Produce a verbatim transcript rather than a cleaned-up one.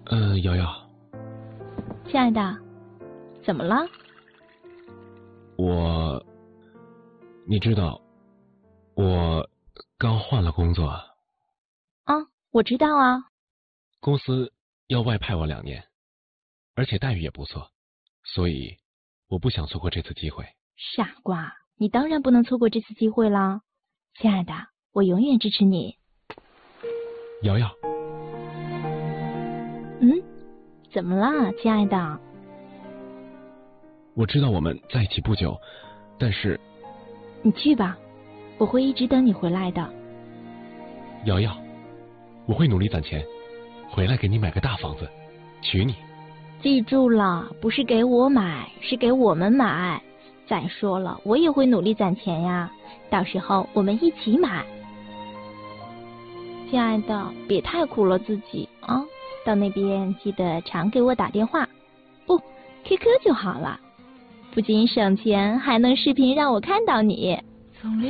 呃，瑶瑶， 亲爱的，怎么了？ 我，你知道，我刚换了工作。 啊，我知道啊。 公司要外派我两年，而且待遇也不错，所以我不想错过这次机会。 傻瓜，你当然不能错过这次机会了。亲爱的，我永远支持你。 瑶瑶。 嗯，怎么了，亲爱的？ 我知道我们在一起不久，但是…… 你去吧，我会一直等你回来的。 瑶瑶，我会努力攒钱，回来给你买个大房子，娶你。 记住了，不是给我买，是给我们买。再说了，我也会努力攒钱呀，到时候我们一起买。亲爱的，别太苦了自己啊！到那边记得常给我打电话，不 ，Q Q 就好了。不仅省钱，还能视频让我看到你。